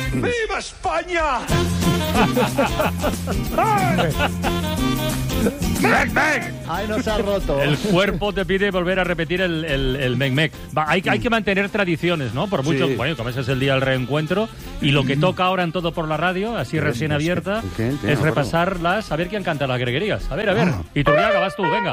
¡Viva España! ¡Mec, mec! Ay, nos ha roto. El cuerpo te pide volver a repetir el mec-mec. Hay que mantener tradiciones, ¿no? Por mucho, Sí. bueno, como ese es el día del reencuentro, y lo que toca ahora en Todo por la Radio, así recién abierta, ¿Qué? es repasarlas, a ver quién canta las greguerías. A ver. Iturriaga, vas tú, venga.